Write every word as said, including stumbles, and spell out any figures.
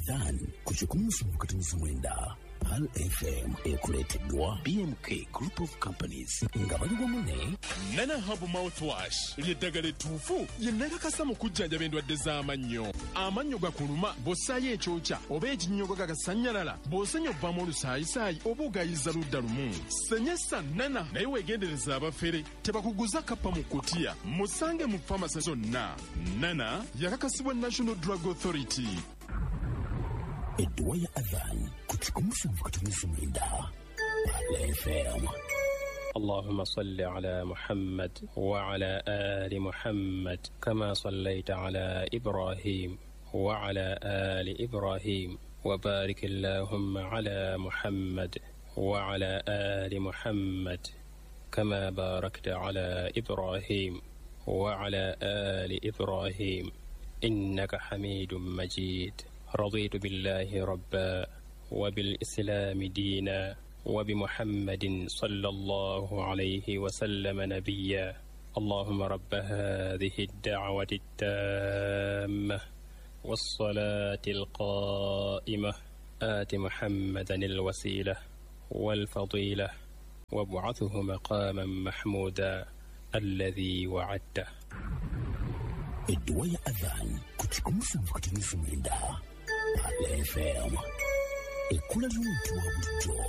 Adhan kuchukumusa mukatanyisa mwenda Pal F M ekuleteddwa B M K Group of Companies nga bali wamu Nana Hub Mouthwash ly'eddagala ettuufu lye nakakasa mu kujjanjaba endwadde z'amannyo. Amannyo gakuluma bw'ossaayo ekyokya oba ekinnyogo gagasannyalala bw'osenya obbamu olusaayisaayi oba ogayiza ludda lumu. Senyesa Nana naye weegendereza abafere tebakuguza kappa mu kutiya. Musange mu famasi zonna. Nana yakakasibwa National Drug Authority. Edduwa ya Adhan kuchukumusa mukatanyisa mwenda Pal F M. اللهم صل على محمد وعلى آل محمد كما صليت على إبراهيم وعلى آل إبراهيم وبارك اللهم على محمد وعلى آل محمد كما باركت على إبراهيم وعلى آل إبراهيم إنك حميد مجيد. رضيت بالله ربا وبالإسلام دينا وبمحمد صلى الله عليه وسلم نبيا. اللهم رب هذه الدعوة التامة والصلاة القائمة آت محمدا الوسيلة والفضيلة وابعثه مقاما محمودا الذي وعدته. Edduwa ya Adhan kuchukumusa mukatanyisa mwenda Pal F M. Ekula ly'omuntu wa bulijjo